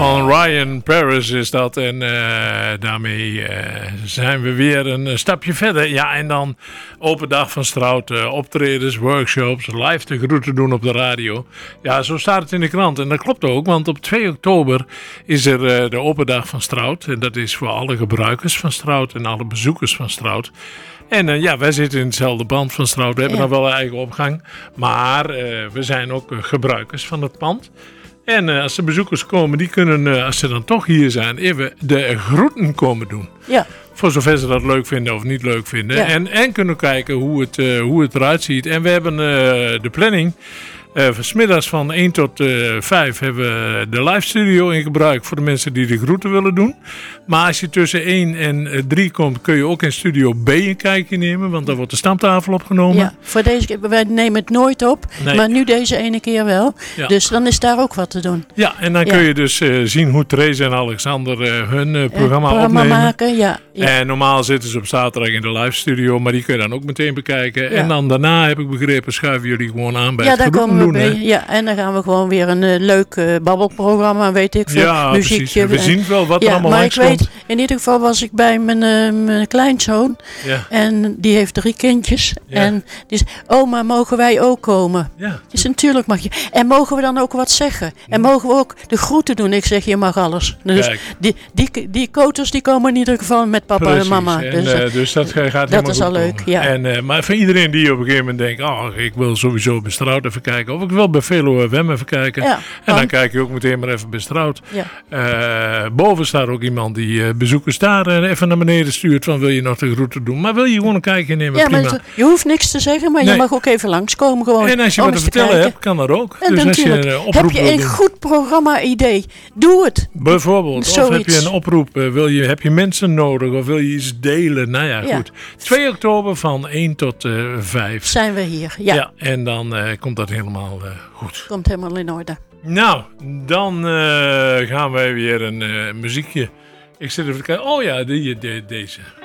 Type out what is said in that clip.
Van Ryan Paris is dat. En daarmee zijn we weer een stapje verder. Ja, en dan open dag van Strout. Optredens, workshops, live de groeten doen op de radio. Ja, zo staat het in de krant. En dat klopt ook, want op 2 oktober is er de open dag van Strout. En dat is voor alle gebruikers van Strout en alle bezoekers van Strout. En wij zitten in hetzelfde pand van Strout. We hebben nog wel een eigen opgang. Maar we zijn ook gebruikers van het pand. En als de bezoekers komen, die kunnen, als ze dan toch hier zijn, even de groeten komen doen. Ja. Voor zover ze dat leuk vinden of niet leuk vinden. Ja. En kunnen kijken hoe het eruit ziet. En we hebben de planning. Van 's middags van 1 tot 5 hebben we de live studio in gebruik voor de mensen die de groeten willen doen. Maar als je tussen 1 en 3 komt, kun je ook in studio B een kijkje nemen, want daar wordt de stamtafel opgenomen. Ja, voor deze keer, wij nemen het nooit op, maar nu deze ene keer wel. Ja. Dus dan is daar ook wat te doen. Ja, en dan kun je dus zien hoe Therese en Alexander hun programma opnemen. Maken, ja. En normaal zitten ze op zaterdag in de live studio, maar die kun je dan ook meteen bekijken. Ja. En dan daarna, heb ik begrepen, schuiven jullie gewoon aan bij het groeten doen. Ja, en dan gaan we gewoon weer een leuk babbelprogramma, weet ik veel, muziekje. We zien wel wat er allemaal langs komt. Maar ik weet, in ieder geval was ik bij mijn kleinzoon. Ja. En die heeft 3 kindjes. Ja. En die zei, oma, mogen wij ook komen? Ja. Dus natuurlijk mag je. En mogen we dan ook wat zeggen? En mogen we ook de groeten doen? Ik zeg, je mag alles. Dus die koters die komen in ieder geval met papa en mama. En, dus dat gaat helemaal dat is al leuk, ja. En, maar voor iedereen die op een gegeven moment denkt, ik wil sowieso bij Strout even kijken. Of ik wil bij Velo FM even kijken. Ja, en dan kijk je ook meteen maar even bij Strout. Ja. Boven staat ook iemand die bezoekers daar even naar beneden stuurt van wil je nog de groeten doen. Maar wil je gewoon een kijkje nemen, ja, prima. Maar je hoeft niks te zeggen, maar je mag ook even langskomen gewoon. En als je wat te vertellen hebt, kan dat ook. En dus als je een oproep heb je een goed programma-idee, doe het. Bijvoorbeeld. Zoiets. Of heb je een oproep, heb je mensen nodig of wil je iets delen? Nou ja, goed. 2 oktober van 1 tot 5. Zijn we hier, ja. Ja, en dan komt dat helemaal goed. Komt helemaal in orde. Nou, dan gaan wij weer een muziekje. Ik zit even te kijken. Oh ja, deze.